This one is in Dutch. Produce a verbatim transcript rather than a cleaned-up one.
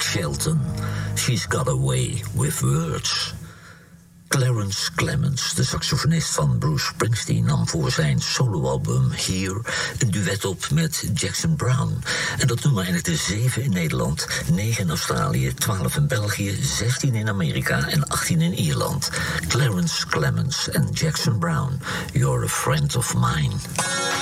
Shelton. She's got a way with words. Clarence Clemons, de saxofonist van Bruce Springsteen, nam voor zijn soloalbum Here een duet op met Jackson Browne. En dat nummer eindigde zeven in Nederland, negen in Australië, twaalf in België, zestien in Amerika en achttien in Ierland. Clarence Clemons en Jackson Browne, You're a Friend of Mine.